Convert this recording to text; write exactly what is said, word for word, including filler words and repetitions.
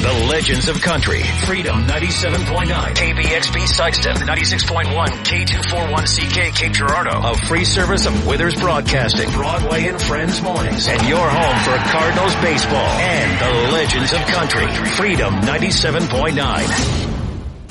The Legends of Country. Freedom ninety-seven point nine. K B X B Sikeston. ninety-six point one. K two forty-one C K Cape Girardeau. A free service of Withers Broadcasting. Broadway and Friends Mornings. And your home for Cardinals baseball and the Legends of Country. Freedom ninety-seven point nine.